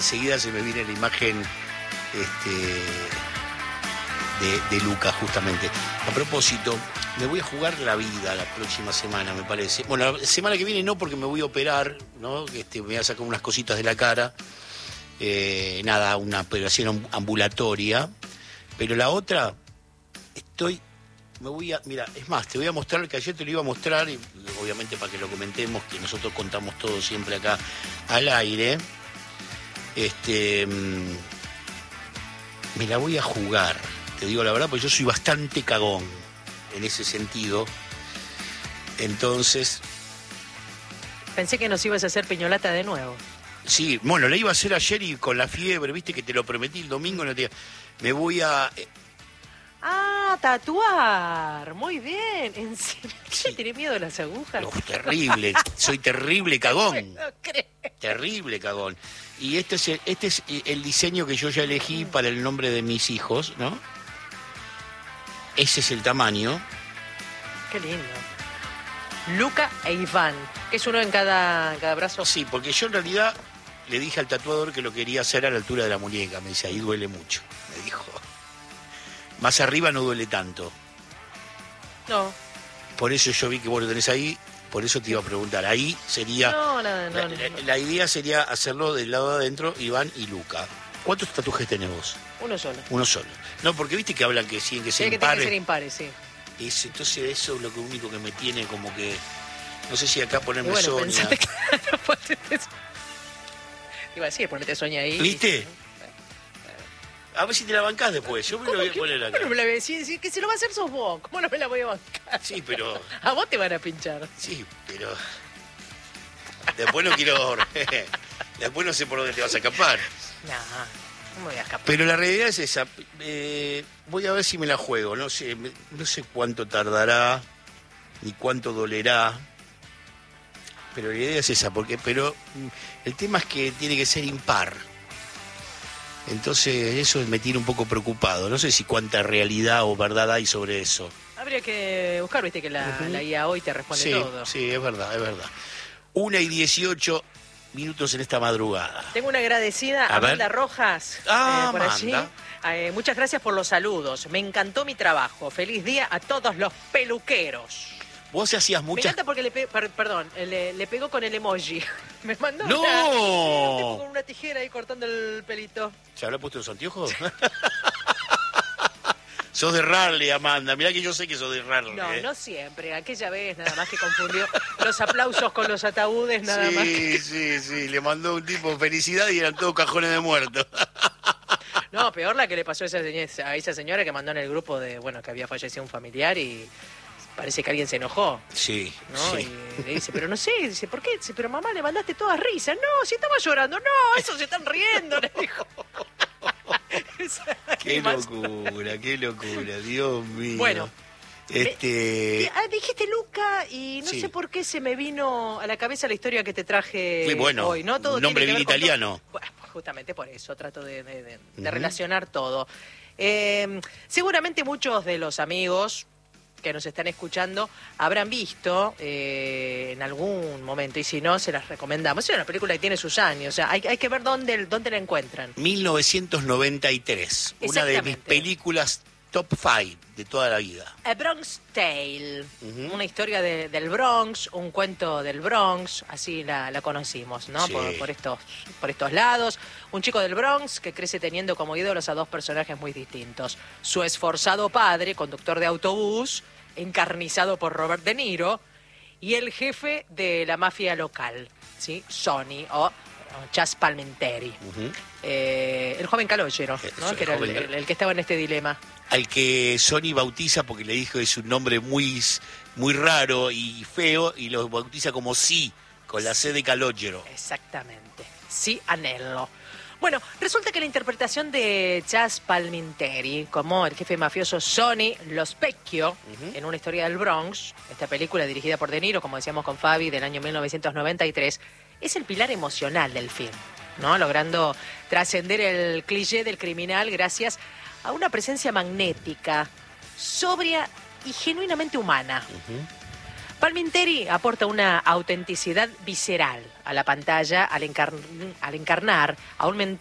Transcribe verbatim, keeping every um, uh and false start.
Enseguida se me viene la imagen este, de, de Luca, justamente. A propósito, me voy a jugar la vida la próxima semana, me parece. Bueno, la semana que viene no, porque me voy a operar, ¿no? Este, me voy a sacar unas cositas de la cara. Eh, nada, una operación ambulatoria. Pero la otra, estoy... Me voy a... Mira, es más, te voy a mostrar, que ayer te lo iba a mostrar, y obviamente para que lo comentemos, que nosotros contamos todo siempre acá al aire. Este, me la voy a jugar, te digo la verdad, porque yo soy bastante cagón en ese sentido. Entonces... Pensé que nos ibas a hacer piñolata de nuevo. Sí, bueno, la iba a hacer ayer y con la fiebre, viste que te lo prometí el domingo, no te... me voy a... Ah, tatuar, muy bien, en serio. Sí. ¿Tenés miedo de las agujas? No, terrible, soy terrible cagón. No creo. Terrible cagón. Y este es, el, este es el diseño que yo ya elegí para el nombre de mis hijos, ¿no? Ese es el tamaño. Qué lindo. Luca e Iván, que es uno en cada, en cada brazo. Sí, porque yo en realidad le dije al tatuador que lo quería hacer a la altura de la muñeca. Me dice, ahí duele mucho. Me dijo, más arriba no duele tanto. No. Por eso yo vi que vos lo tenés ahí. Por eso te iba a preguntar, ahí sería... No, no, no, la, no, la, no. la idea sería hacerlo del lado de adentro, Iván y Luca. ¿Cuántos tatuajes tenés vos? Uno solo. Uno solo. No, porque viste que hablan que siguen que se Sí, que tiene que impares. ser impares, sí. Es, entonces eso es lo que único que me tiene como que... No sé si acá ponerme Y bueno, Sonia. pensate, claro, ponete... Iba a decir, ponete Sonia ahí. ¿Viste? A ver si te la bancás después. Yo me lo voy a que- poner acá. Bueno, me la voy a decir, decir que si lo va a hacer sos vos. ¿Cómo no me la voy a bancar? Sí, pero... A vos te van a pinchar. Sí, pero... Después no quiero... Después no sé por dónde te vas a escapar. No, no me voy a escapar. Pero la realidad es esa. Eh, voy a ver si me la juego. No sé, no sé cuánto tardará, ni cuánto dolerá. Pero la idea es esa, porque pero el tema es que tiene que ser impar. Entonces eso me tiene un poco preocupado. No sé si cuánta realidad o verdad hay sobre eso. Habría que buscar, viste, que la, Ujú. la I A hoy te responde Sí, todo. sí, es verdad, es verdad. Una y dieciocho minutos en esta madrugada. Tengo una agradecida, A Amanda ver. Rojas, Ah, eh, por allí. Amanda. Eh, muchas gracias por los saludos. Me encantó mi trabajo. Feliz día a todos los peluqueros. Vos hacías Me muchas... encanta porque le, pe- per- perdón, eh, le, le pegó con el emoji. Me mandó ¡No! una, un tipo con una tijera ahí cortando el pelito. ¿Se habrá puesto los anteojos? Sos de Rarley, Amanda. Mirá que yo sé que sos de Rarley. No, ¿eh? no siempre. Aquella vez nada más que confundió los aplausos con los ataúdes, nada sí, más. Que... sí, sí. Le mandó un tipo felicidad y eran todos cajones de muertos. No, peor la que le pasó a esa, señora, a esa señora que mandó en el grupo de, bueno, que había fallecido un familiar y parece que alguien se enojó, Sí, ¿no? sí. Y le dice, pero no sé, dice, ¿por qué? Dice, pero mamá, le mandaste todas risas. No, si estaba llorando. No, eso se están riendo, le dijo. Qué Más- locura, qué locura, Dios mío. Bueno. Este... Ah, dijiste Luca y no Sí. sé por qué se me vino a la cabeza la historia que te traje Muy bueno, hoy, ¿no? Todo un nombre tiene que bien ver con todo- italiano. Bueno, justamente por eso trato de, de- de- de Ujú. relacionar todo. Eh, seguramente muchos de los amigos que nos están escuchando habrán visto eh, en algún momento, y si no, se las recomendamos. Es una película que tiene sus años, o sea, hay, hay que ver dónde, dónde la encuentran. mil novecientos noventa y tres, una de mis Exactamente. películas top cinco de toda la vida. A Bronx Tale, Ujú. una historia de- del Bronx, un cuento del Bronx, así la, la conocimos, ¿no? Sí. Por, por estos, por estos lados. Un chico del Bronx que crece teniendo como ídolos a dos personajes muy distintos. Su esforzado padre, conductor de autobús, encarnizado por Robert De Niro, y el jefe de la mafia local, ¿sí? Sonny o, o Chas Palminteri. Ujú. Eh, el joven Calogero, ¿no? Eso, Que era el el, joven el- el que estaba en este dilema. Al que Sony bautiza porque le dijo que es un nombre muy, muy raro y feo y lo bautiza como Sí, con la C de Calogero. Exactamente. Sí, Anello. Bueno, resulta que la interpretación de Chas Palminteri como el jefe mafioso Sonny Lo Specchio Ujú. en Una historia del Bronx, esta película dirigida por De Niro, como decíamos con Fabi, del año mil novecientos noventa y tres, es el pilar emocional del film, ¿no? Logrando trascender el cliché del criminal gracias a una presencia magnética, sobria y genuinamente humana. Ujú. Palminteri aporta una autenticidad visceral a la pantalla al, encar- al encarnar a un